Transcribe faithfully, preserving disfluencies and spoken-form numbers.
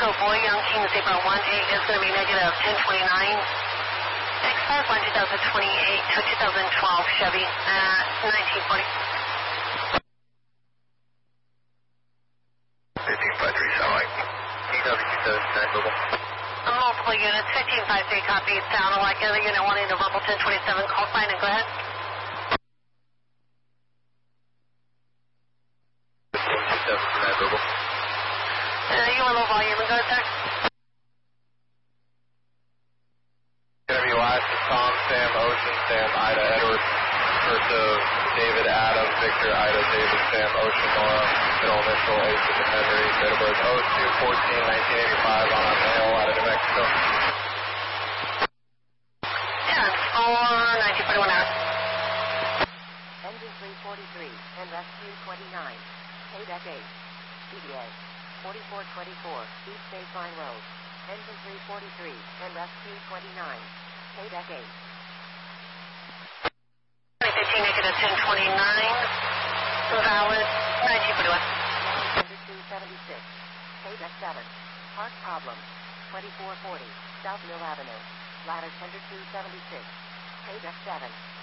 Echo Boy, Yankee, Zebra one eight is going to be negative ten twenty-nine. X five one two thousand twenty-eight to two thousand twelve Chevy at nineteen forty. fifteen five three, satellite. T W two seven nine, verbal. Multiple units, fifteen five three, copy. Sound like other unit wanting to verbal ten twenty-seven, call sign and go ahead. fifteen two seven nine, verbal. Uh, you want a low volume and go ahead, sir? Gonna be last is Tom, Sam, Ocean, Sam, Ida, Edward, first of David, Adam, Victor, Ida, David, Sam, Ocean, Nora, middle initial, H of Henry, date of birth oh two fourteen nineteen eighty-five on a mail out of New Mexico. ten four nineteen forty-one hours. Engine three forty-three and rescue twenty-nine. Paydeck eight. C D A forty-four twenty-four, East Baseline Road. Engine three forty-three and rescue twenty-nine. Paydeck eight. twenty fifteen negative ten twenty-nine. Valid nineteen forty-one. two seventy-six. Paydeck seven. Park problem. twenty-four forty, South Mill Avenue. Ladder tender two seventy-six. Paydeck seven.